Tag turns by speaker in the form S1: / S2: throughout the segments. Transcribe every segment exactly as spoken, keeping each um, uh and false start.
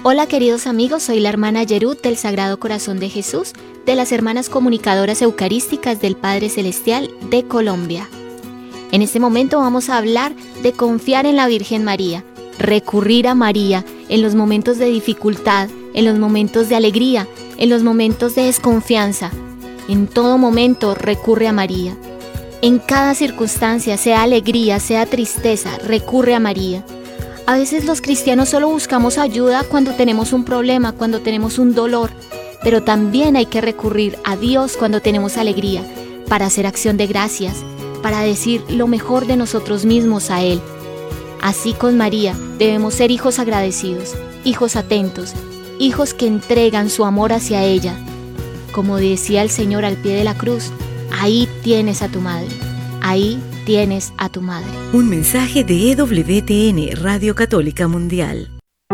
S1: Hola queridos amigos, soy la hermana Yerut del Sagrado Corazón de Jesús, de las Hermanas Comunicadoras Eucarísticas del Padre Celestial de Colombia. En este momento vamos a hablar de confiar en la Virgen María, recurrir a María en los momentos de dificultad, en los momentos de alegría, en los momentos de desconfianza. En todo momento recurre a María. En cada circunstancia, sea alegría, sea tristeza, recurre a María. A veces los cristianos solo buscamos ayuda cuando tenemos un problema, cuando tenemos un dolor, pero también hay que recurrir a Dios cuando tenemos alegría, para hacer acción de gracias, para decir lo mejor de nosotros mismos a Él. Así con María debemos ser hijos agradecidos, hijos atentos, hijos que entregan su amor hacia ella. Como decía el Señor al pie de la cruz, ahí tienes a tu madre, ahí tienes a tu madre.
S2: Un mensaje de E W T N, Radio Católica Mundial.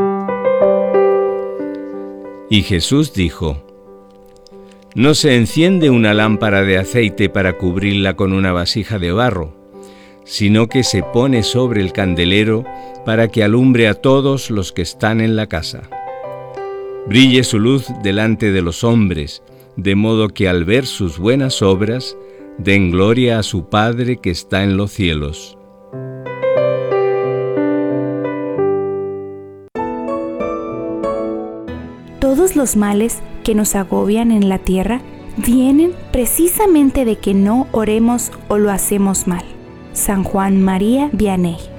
S3: Y Jesús dijo: No se enciende una lámpara de aceite para cubrirla con una vasija de barro, sino que se pone sobre el candelero para que alumbre a todos los que están en la casa. Brille su luz delante de los hombres, de modo que al ver sus buenas obras, den gloria a su Padre que está en los cielos.
S4: Todos los males que nos agobian en la tierra vienen precisamente de que no oremos o lo hacemos mal. San Juan María Vianney.